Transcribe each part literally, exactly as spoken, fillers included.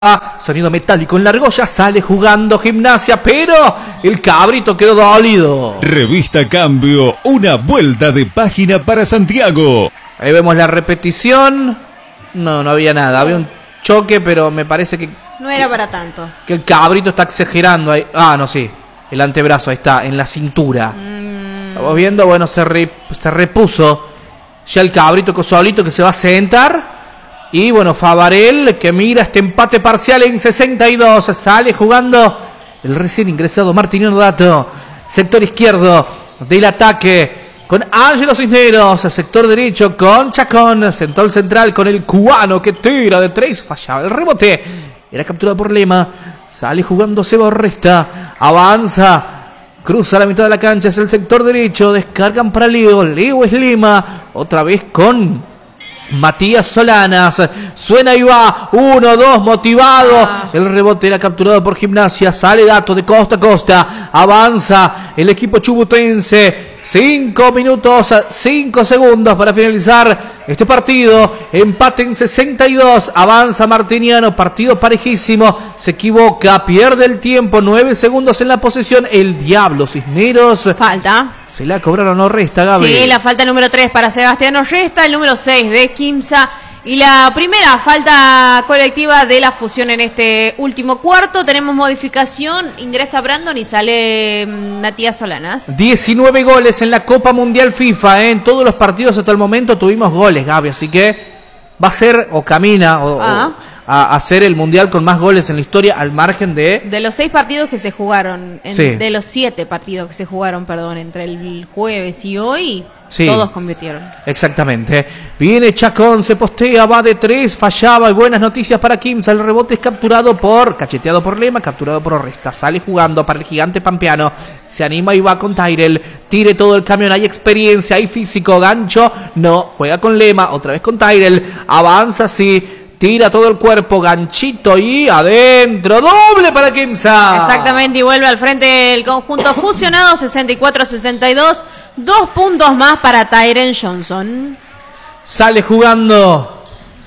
Sonido metálico en la argolla, sale jugando Gimnasia, pero el cabrito quedó dolido. Revista Cambio, una vuelta de página para Santiago. Ahí vemos la repetición. No, no había nada, había un choque, pero me parece que... No era para tanto. Que el cabrito está exagerando ahí. Ah, no, sí, el antebrazo, ahí está, en la cintura. Mm. Estamos viendo, bueno, se, re, se repuso ya el cabrito solito que se va a sentar. Y bueno, Favarel que mira este empate parcial en sesenta y dos. Sale jugando el recién ingresado Martiniano Dato. Sector izquierdo del ataque con Ángelo Cisneros. Sector derecho con Chacón. Central central con el cubano que tira de tres. Fallaba el rebote. Era capturado por Lema. Sale jugando Seba Orresta. Avanza. Cruza la mitad de la cancha. Es el sector derecho. Descargan para Leo. Leo es Lema. Otra vez con Matías Solanas, suena y va, uno, dos, motivado, ah. El rebote era capturado por Gimnasia, sale Dato de costa a costa, avanza el equipo chubutense, cinco minutos, cinco segundos para finalizar este partido, empate en sesenta y dos, avanza Martiniano, partido parejísimo, se equivoca, pierde el tiempo, nueve segundos en la posesión, el Diablo Cisneros. Falta. Se la cobraron Orresta, Gaby. Sí, la falta número tres para Sebastián Orresta, el número seis de Quimsa y la primera falta colectiva de la fusión en este último cuarto. Tenemos modificación, ingresa Brandon y sale Matías Solanas. diecinueve goles en la Copa Mundial FIFA, ¿eh? En todos los partidos hasta el momento tuvimos goles, Gaby, así que va a ser o camina o... Ah. o a hacer el mundial con más goles en la historia al margen de... De los seis partidos que se jugaron, en, sí. de los siete partidos que se jugaron, perdón, entre el jueves y hoy, sí. Todos convirtieron. Exactamente. Viene Chacón, se postea, va de tres, fallaba y buenas noticias para Quimsa. El rebote es capturado por, cacheteado por Lema, capturado por Orresta. Sale jugando para el gigante pampeano. Se anima y va con Tyrell. Tire todo el camión, hay experiencia, hay físico, gancho. No, juega con Lema, otra vez con Tyrell. Avanza, sí. Tira todo el cuerpo, ganchito y adentro. Doble para Quimsa. Exactamente, y vuelve al frente el conjunto fusionado, sesenta y cuatro a sesenta y dos. Dos puntos más para Tyren Johnson. Sale jugando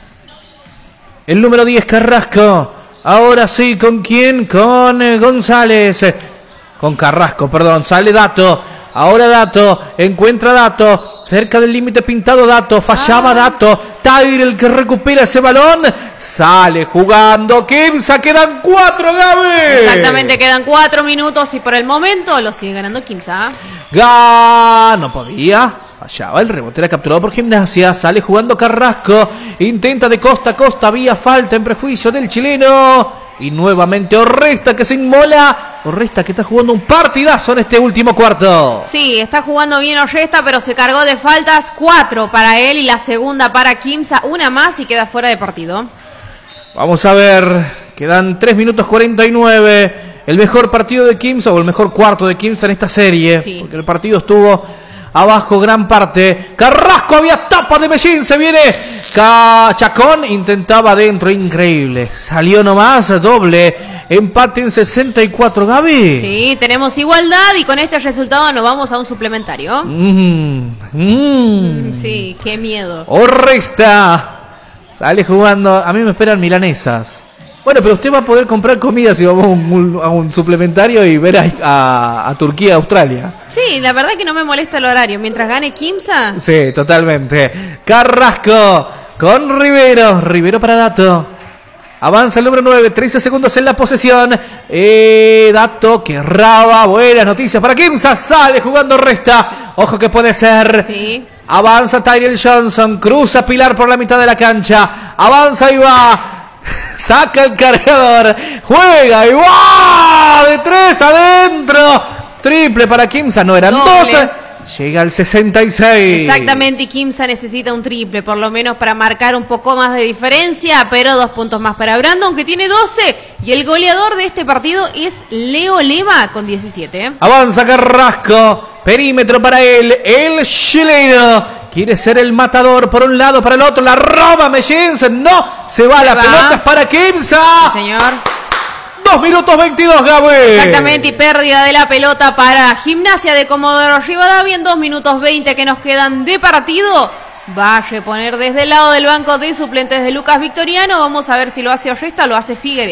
el número diez, Carrasco. Ahora sí, ¿con quién? Con eh, González. Con Carrasco, perdón. Sale Dato. Ahora Dato, encuentra Dato, cerca del límite pintado Dato, fallaba ah. Dato, Tyrell que recupera ese balón, sale jugando Quimsa, quedan cuatro, Gaby. Exactamente, quedan cuatro minutos y por el momento lo sigue ganando Quimsa. Ga, no podía, fallaba, el rebote era capturado por Gimnasia, sale jugando Carrasco, intenta de costa a costa, había falta en prejuicio del chileno. Y nuevamente Orresta que se inmola. Orresta que está jugando un partidazo en este último cuarto. Sí, está jugando bien Orresta, pero se cargó de faltas. Cuatro para él y la segunda para Quimsa. Una más y queda fuera de partido. Vamos a ver. Quedan tres minutos cuarenta y nueve. El mejor partido de Quimsa o el mejor cuarto de Quimsa en esta serie. Sí. Porque el partido estuvo abajo gran parte. Carrasco, había tapa de Mellín. Se viene Chacón. Intentaba adentro. Increíble. Salió nomás. Doble. Empate en sesenta y cuatro, Gaby. Sí, tenemos igualdad. Y con este resultado nos vamos a un suplementario. Mm, mm. Mm, sí, qué miedo. Orresta. Sale jugando. A mí me esperan milanesas. Bueno, pero usted va a poder comprar comida si vamos a un, a un suplementario y ver a, a, a Turquía, Australia. Sí, la verdad que no me molesta el horario. Mientras gane Quimsa. Sí, totalmente. Carrasco con Rivero. Rivero para Dato. Avanza el número nueve. trece segundos en la posesión. Eh, Dato que raba. Buenas noticias para Quimsa. Sale jugando Resta. Ojo que puede ser. Sí. Avanza Tyrell Johnson. Cruza Pilar por la mitad de la cancha. Avanza y va. Saca el cargador, juega y ¡wow! De tres adentro, triple para Quimsa, no eran doce, llega al sesenta y seis. Exactamente, y Quimsa necesita un triple, por lo menos para marcar un poco más de diferencia, pero dos puntos más para Brandon, que tiene doce, y el goleador de este partido es Leo Lema, con diecisiete. Avanza Carrasco, perímetro para él, el chileno. Quiere ser el matador por un lado, para el otro, la roba Mellens, no, se va, se la va. Pelota es para Quimsa. Sí, señor. Dos minutos veintidós, Gaby. Exactamente, y pérdida de la pelota para Gimnasia de Comodoro Rivadavia en dos minutos veinte que nos quedan de partido. Va a reponer desde el lado del banco de suplentes de Lucas Victoriano. Vamos a ver si lo hace Orresta o lo hace Figueres.